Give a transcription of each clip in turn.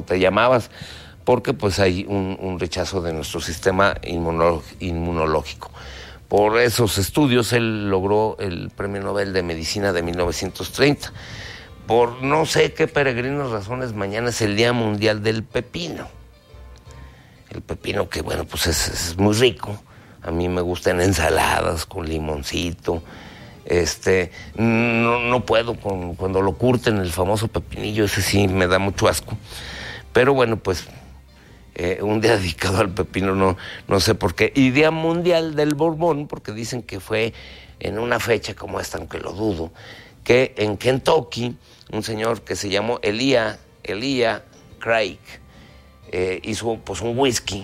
te llamabas, porque pues hay un rechazo de nuestro sistema inmunológico. Por esos estudios él logró el Premio Nobel de Medicina de 1930. Por no sé qué peregrinas razones, mañana es el Día Mundial del Pepino. El pepino que, bueno, pues es muy rico. A mí me gustan ensaladas con limoncito. No puedo cuando lo curten, el famoso pepinillo, ese sí me da mucho asco. Pero bueno, pues un día dedicado al pepino, no sé por qué. Y Día Mundial del Borbón, porque dicen que fue en una fecha como esta, aunque lo dudo, que en Kentucky, un señor que se llamó Elia Craig, hizo pues un whisky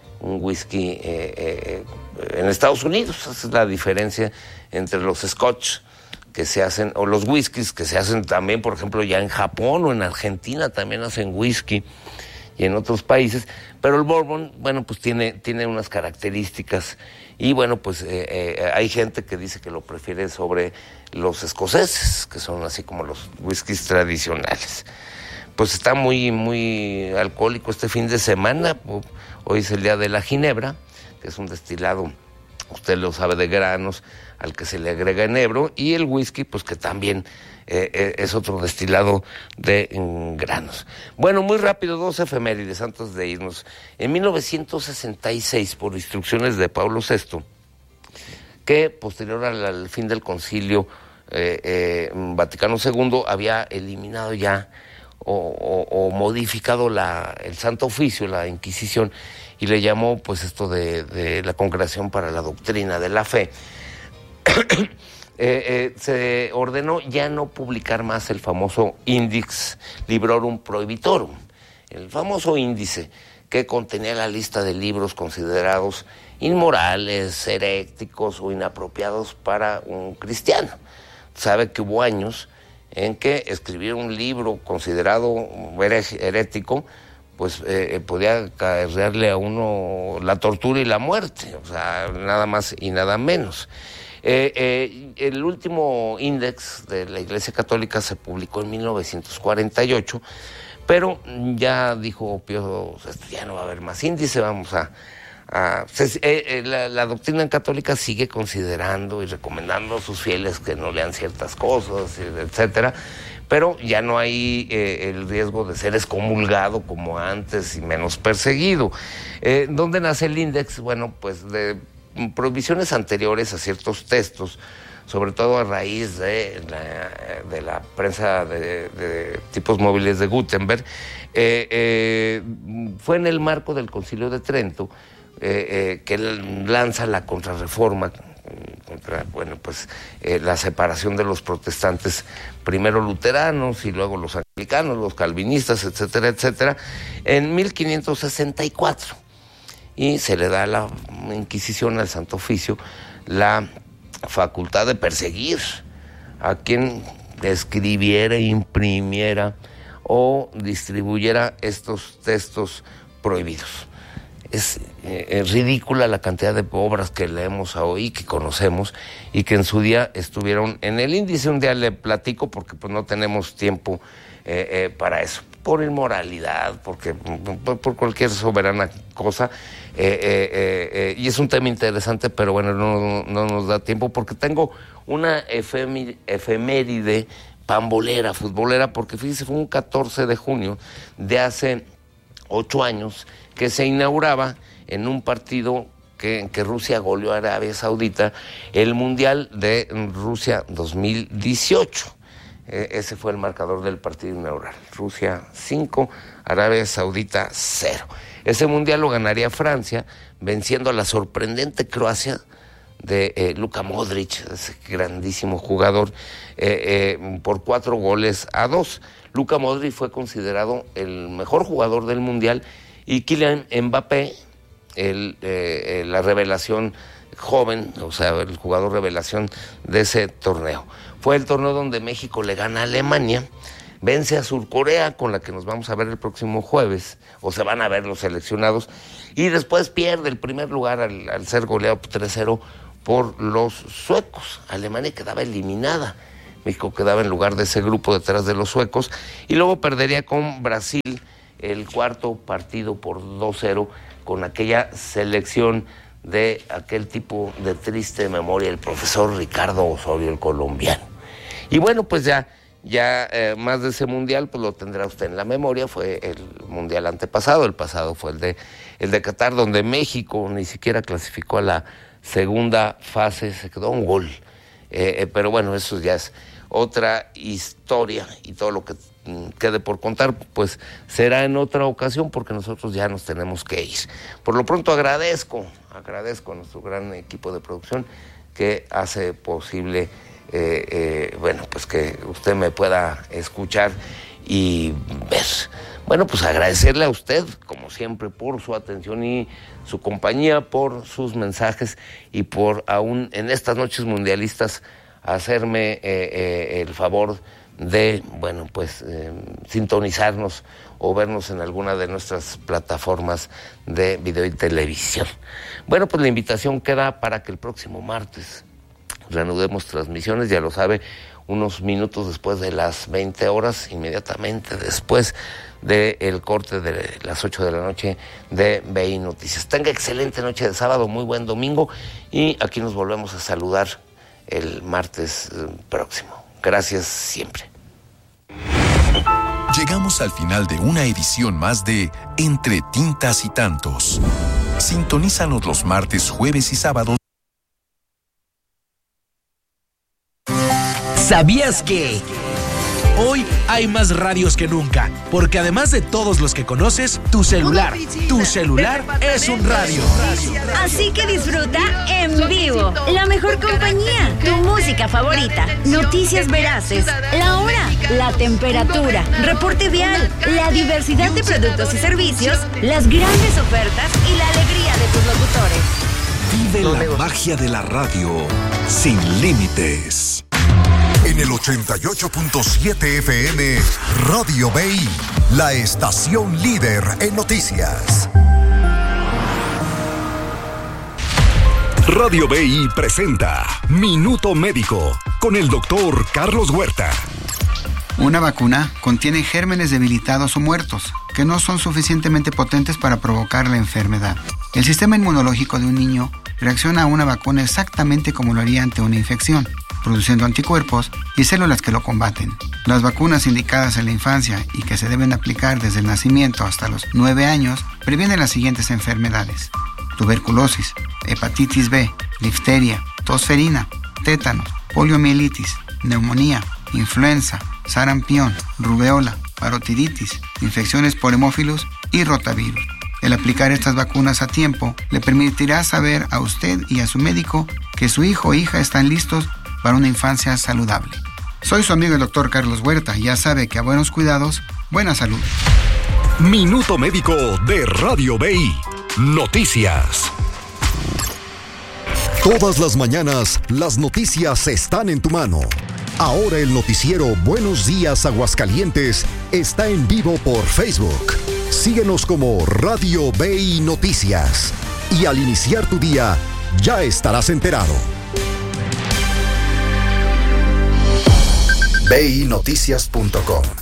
en Estados Unidos. Esa es la diferencia entre los scotch que se hacen, o los whiskies que se hacen también, por ejemplo, ya en Japón o en Argentina también hacen whisky, y en otros países, pero el bourbon, bueno, pues tiene unas características, y bueno, pues hay gente que dice que lo prefiere sobre los escoceses, que son así como los whiskies tradicionales. Pues está muy alcohólico este fin de semana. Hoy es el día de la ginebra, que es un destilado, usted lo sabe, de granos, al que se le agrega enebro, y el whisky, pues que también es otro destilado de granos. Bueno, muy rápido, 2 efemérides antes de irnos. En 1966, por instrucciones de Pablo VI, que posterior al fin del Concilio Vaticano II había eliminado ya o modificado el Santo Oficio, la Inquisición, y le llamó pues esto de la Congregación para la Doctrina de la Fe. Se ordenó ya no publicar más el famoso Index Librorum Prohibitorum, el famoso índice que contenía la lista de libros considerados inmorales, heréticos o inapropiados para un cristiano. Sabe que hubo años en que escribir un libro considerado herético pues podía acarrearle a uno la tortura y la muerte, o sea, nada más y nada menos. El último índex de la Iglesia Católica se publicó en 1948, pero ya dijo Pío, ya no va a haber más índice, vamos la doctrina católica sigue considerando y recomendando a sus fieles que no lean ciertas cosas, etcétera, pero ya no hay el riesgo de ser excomulgado como antes y menos perseguido. ¿Dónde nace el índex? Bueno, pues de prohibiciones anteriores a ciertos textos, sobre todo a raíz de la prensa de tipos móviles de Gutenberg. Fue en el marco del Concilio de Trento que él lanza la contrarreforma contra, bueno, pues la separación de los protestantes, primero luteranos y luego los anglicanos, los calvinistas, etcétera, etcétera, en 1564. Y se le da a la Inquisición, al Santo Oficio, la facultad de perseguir a quien escribiera, imprimiera o distribuyera estos textos prohibidos. Es ridícula la cantidad de obras que leemos hoy, que conocemos, y que en su día estuvieron en el índice. Un día le platico, porque pues no tenemos tiempo para eso, por inmoralidad, porque por cualquier soberana cosa, y es un tema interesante, pero bueno, no nos da tiempo, porque tengo una efeméride pambolera, futbolera, porque fíjese, fue un 14 de junio de hace 8 años que se inauguraba en un partido en que Rusia goleó a Arabia Saudita, el Mundial de Rusia 2018. Ese fue el marcador del partido inaugural. Rusia 5, Arabia Saudita 0. Ese mundial lo ganaría Francia, venciendo a la sorprendente Croacia de Luka Modric, ese grandísimo jugador, por 4-2. Luka Modric fue considerado el mejor jugador del mundial, y Kylian Mbappé, la revelación joven, o sea, el jugador revelación de ese torneo. Fue el torneo donde México le gana a Alemania, vence a Surcorea, con la que nos vamos a ver el próximo jueves, o se van a ver los seleccionados, y después pierde el primer lugar al ser goleado 3-0 por los suecos. Alemania quedaba eliminada, México quedaba en lugar de ese grupo detrás de los suecos, y luego perdería con Brasil el cuarto partido por 2-0 con aquella selección de aquel tipo de triste memoria, el profesor Ricardo Osorio, el colombiano. Y bueno, pues ya más de ese mundial, pues lo tendrá usted en la memoria. Fue el mundial antepasado, el pasado fue el de Qatar, donde México ni siquiera clasificó a la segunda fase, se quedó un gol. Pero bueno, eso ya es otra historia, y todo lo que quede por contar pues será en otra ocasión, porque nosotros ya nos tenemos que ir. Por lo pronto agradezco a nuestro gran equipo de producción que hace posible bueno, pues que usted me pueda escuchar y ver. Bueno, pues agradecerle a usted, como siempre, por su atención y su compañía, por sus mensajes y por aún en estas noches mundialistas hacerme el favor de, bueno, pues sintonizarnos o vernos en alguna de nuestras plataformas de video y televisión. Bueno, pues la invitación queda para que el próximo martes reanudemos transmisiones, ya lo sabe, unos minutos después de las 20 horas, inmediatamente después del corte de las 8 de la noche de BI Noticias. Tenga excelente noche de sábado, muy buen domingo, y aquí nos volvemos a saludar el martes próximo. Gracias siempre. Llegamos al final de una edición más de Entre Tintas y Tantos. Sintonízanos los martes, jueves y sábados. ¿Sabías que? Hoy hay más radios que nunca, porque además de todos los que conoces, tu celular es un radio. Así que disfruta en vivo la mejor compañía, tu música favorita, noticias veraces, la hora, la temperatura, reporte vial, la diversidad de productos y servicios, las grandes ofertas y la alegría de tus locutores. Vive la magia de la radio sin límites. En el 88.7 FM, Radio BI, la estación líder en noticias. Radio BI presenta Minuto Médico con el doctor Carlos Huerta. Una vacuna contiene gérmenes debilitados o muertos que no son suficientemente potentes para provocar la enfermedad. El sistema inmunológico de un niño reacciona a una vacuna exactamente como lo haría ante una infección, produciendo anticuerpos y células que lo combaten. Las vacunas indicadas en la infancia y que se deben aplicar desde el nacimiento hasta los 9 años previenen las siguientes enfermedades: tuberculosis, hepatitis B, difteria, tosferina, tétanos, poliomielitis, neumonía, influenza, sarampión, rubeola, parotiditis, infecciones por hemófilos y rotavirus. El aplicar estas vacunas a tiempo le permitirá saber a usted y a su médico que su hijo o hija están listos para una infancia saludable. Soy su amigo el doctor Carlos Huerta y ya sabe que a buenos cuidados, buena salud. Minuto Médico de Radio BI. Noticias. Todas las mañanas, las noticias están en tu mano. Ahora el noticiero Buenos Días Aguascalientes está en vivo por Facebook. Síguenos como Radio BI Noticias. Y al iniciar tu día, ya estarás enterado. BINoticias.com